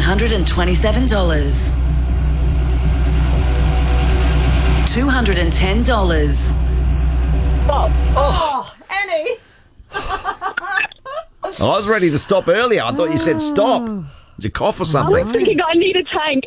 $127. $210. Oh, Annie. I was ready to stop earlier. I thought you said stop. Did you cough or I something? was thinking I need a tank.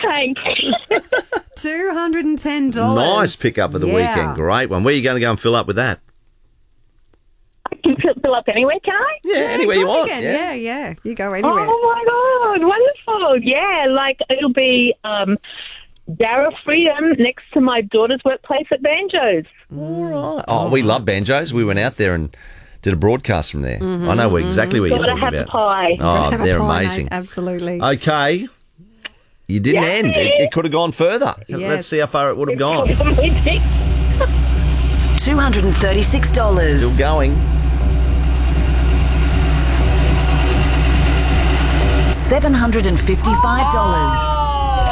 $210. Nice pickup of the weekend. Great one. Where are you going to go and fill up with that? I can fill up anywhere, can I? Yeah, anywhere you want. Yeah. You go anywhere. Oh, my God. Wonderful. Yeah, it'll be Darra Freedom next to my daughter's workplace at Banjos. All right. Oh, we love Banjos. We went out there and did a broadcast from there. I know exactly where you're talking Gotta have about. a pie. Oh, Have a they're pie, amazing. mate. Absolutely. Okay. You didn't Yay! end. It could have gone further. Yes. Let's see how far it would have gone. $236. Still going. $755.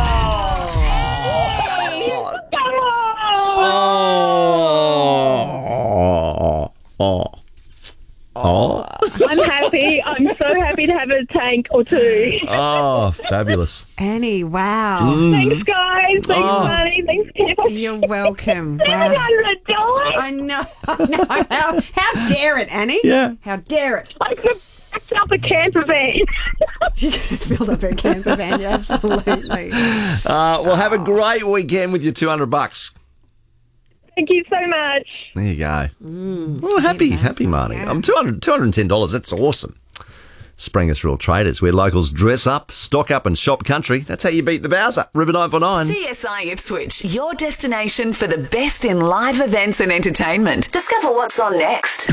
I'm happy. I'm so happy to have a tank or two. Oh, fabulous. Annie, wow. Thanks, guys. Thanks, Marty. Thanks, Kev. You're welcome. Wow. $700. I know. How dare it, Annie? Yeah. How dare it? I could have packed up a camper van. You could have filled up a camper van, absolutely. Well, have a great weekend with your $200. Thank you so much. There you go. Well, happy, Marty. Yeah. $210. That's awesome. Springus Real Traders, where locals dress up, stock up and shop country. That's how you beat the Bowser. River 949. CSI Ipswich, your destination for the best in live events and entertainment. Discover what's on next.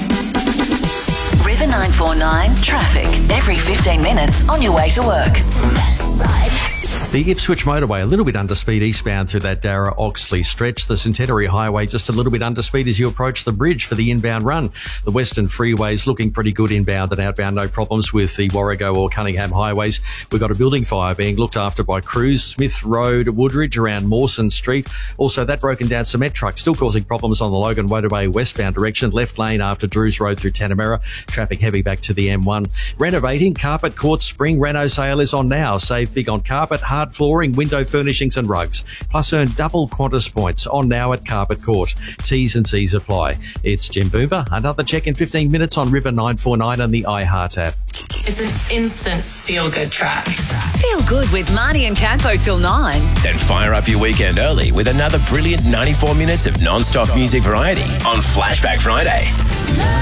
River 949 traffic. Every 15 minutes on your way to work. The Ipswich motorway a little bit under speed eastbound through that Darra Oxley stretch. The Centenary Highway just a little bit under speed as you approach the bridge for the inbound run. The Western Freeway's looking pretty good inbound and outbound. No problems with the Warrego or Cunningham highways. We've got a building fire being looked after by crews. Smith Road, Woodridge around Mawson Street. Also that broken down cement truck still causing problems on the Logan Motorway westbound direction. Left lane after Drews Road through Tanamera. Traffic heavy back to the M1. Renovating Carpet Court Spring Reno sale is on now. Save big on carpet, hard flooring, window furnishings and rugs. Plus earn double Qantas points on now at Carpet Court. T's and C's apply. It's Jim Boomer. Another check in 15 minutes on River 949 and the iHeart app. It's an instant feel-good track. Feel good with Marty and Campo till 9. Then fire up your weekend early with another brilliant 94 minutes of non-stop music variety on Flashback Friday.